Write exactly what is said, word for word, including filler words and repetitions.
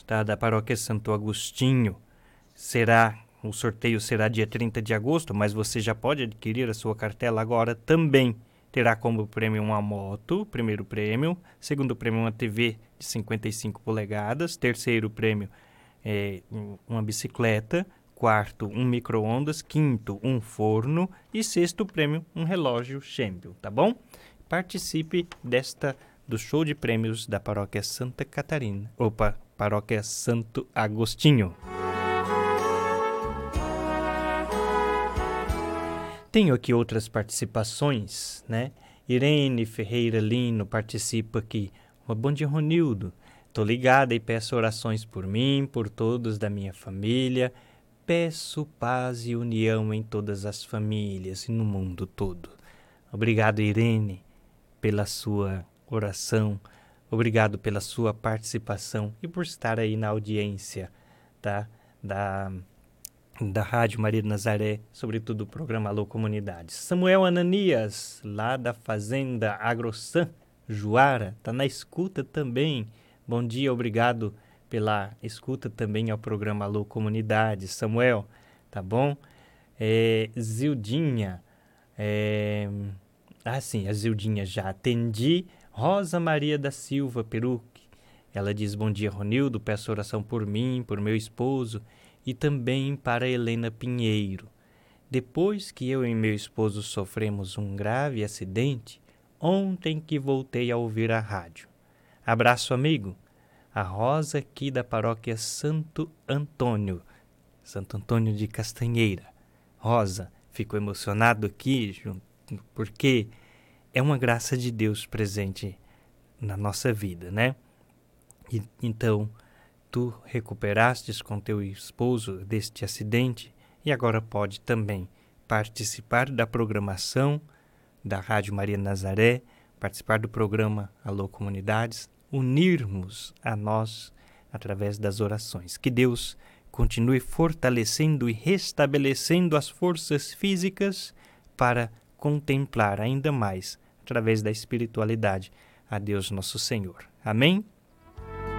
tá, da Paróquia Santo Agostinho. Será, o sorteio será dia trinta de agosto, mas você já pode adquirir a sua cartela agora também. Terá como prêmio uma moto, primeiro prêmio, segundo prêmio uma T V de cinquenta e cinco polegadas, terceiro prêmio é, uma bicicleta, quarto um micro-ondas, quinto um forno e sexto prêmio um relógio Chembil, tá bom? Participe desta do show de prêmios da Paróquia Santa Catarina, opa, Paróquia Santo Agostinho. Tenho aqui outras participações, né? Irene Ferreira Lino participa aqui. Bom dia, Ronildo. Tô ligada e peço orações por mim, por todos da minha família. Peço paz e união em todas as famílias e no mundo todo. Obrigado, Irene, pela sua oração. Obrigado pela sua participação e por estar aí na audiência, tá? Da... da Rádio Maria de Nazaré, sobretudo o programa Alô Comunidades. Samuel Ananias, lá da Fazenda Agroçã, Juara, está na escuta também. Bom dia, obrigado pela escuta também ao programa Alô Comunidades. Samuel, tá bom? É, Zildinha, é... ah sim, a Zildinha já atendi. Rosa Maria da Silva Peruque, ela diz, bom dia, Ronildo, peço oração por mim, por meu esposo, e também para Helena Pinheiro. Depois que eu e meu esposo sofremos um grave acidente, ontem que voltei a ouvir a rádio. Abraço, amigo. A Rosa aqui da paróquia Santo Antônio, Santo Antônio de Castanheira. Rosa, fico emocionado aqui, porque é uma graça de Deus presente na nossa vida, né? E, então, tu recuperastes com teu esposo deste acidente e agora pode também participar da programação da Rádio Maria Nazaré, participar do programa Alô Comunidades, unirmos a nós através das orações. Que Deus continue fortalecendo e restabelecendo as forças físicas para contemplar ainda mais, através da espiritualidade, a Deus nosso Senhor. Amém?